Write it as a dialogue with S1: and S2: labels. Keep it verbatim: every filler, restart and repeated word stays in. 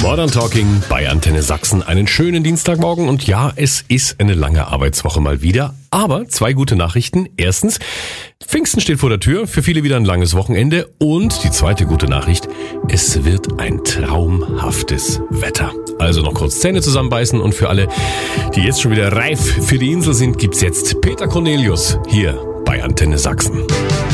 S1: Modern Talking bei Antenne Sachsen. Einen schönen Dienstagmorgen und ja, es ist eine lange Arbeitswoche mal wieder. Aber zwei gute Nachrichten. Erstens, Pfingsten steht vor der Tür, für viele wieder ein langes Wochenende. Und die zweite gute Nachricht, es wird ein traumhaftes Wetter. Also noch kurz Zähne zusammenbeißen und für alle, die jetzt schon wieder reif für die Insel sind, gibt's jetzt Peter Cornelius hier bei Antenne Sachsen.